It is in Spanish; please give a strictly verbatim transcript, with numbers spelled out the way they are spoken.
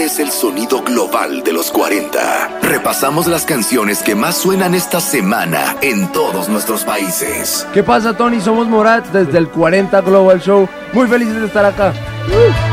es el sonido global de los cuarenta. Repasamos las canciones que más suenan esta semana en todos nuestros países. ¿Qué pasa, Tony? Somos Morat desde el cuarenta Global Show. Muy felices de estar acá. Uh.